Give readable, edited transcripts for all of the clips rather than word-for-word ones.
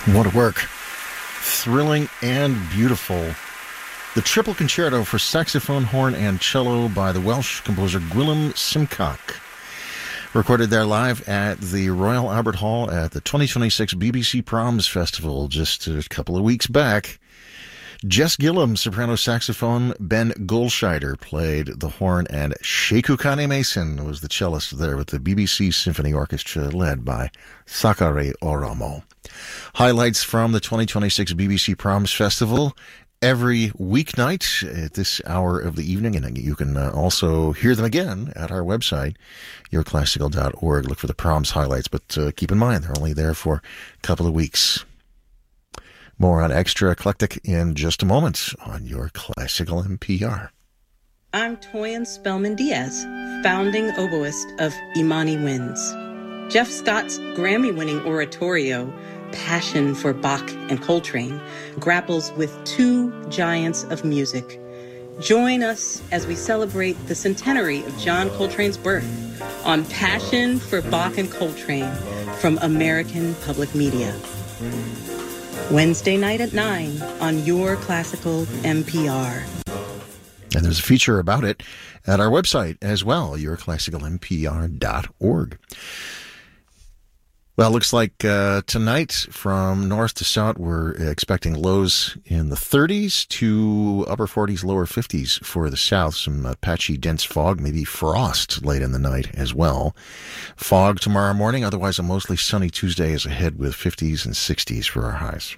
What a work. Thrilling and beautiful. The Triple Concerto for Saxophone, Horn, and Cello by the Welsh composer Gwilym Simcock. Recorded there live at the Royal Albert Hall at the 2026 BBC Proms Festival just a couple of weeks back. Jess Gillum, soprano saxophone. Ben Goldscheider played the horn, and Sheku Kane Mason was the cellist there with the BBC Symphony Orchestra led by Sakare Oromo. Highlights from the 2026 BBC Proms Festival every weeknight at this hour of the evening, and you can also hear them again at our website, yourclassical.org. Look for the Proms highlights, but keep in mind they're only there for a couple of weeks. More on Extra Eclectic in just a moment on Your Classical NPR. I'm Toyin Spellman Diaz, founding oboist of Imani Winds. Jeff Scott's Grammy-winning oratorio, Passion for Bach and Coltrane, grapples with two giants of music. Join us as we celebrate the centenary of John Coltrane's birth on Passion for Bach and Coltrane from American Public Media. Wednesday night at 9 on Your Classical NPR. And there's a feature about it at our website as well, yourclassicalnpr.org. Well, it looks like tonight from north to south, we're expecting lows in the 30s to upper 40s, lower 50s for the south. Some patchy, dense fog, maybe frost late in the night as well. Fog tomorrow morning, otherwise a mostly sunny Tuesday is ahead with 50s and 60s for our highs.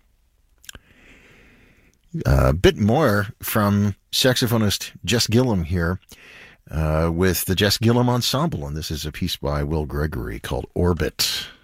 A bit more from saxophonist Jess Gillum here with the Jess Gillum Ensemble, and this is a piece by Will Gregory called Orbit.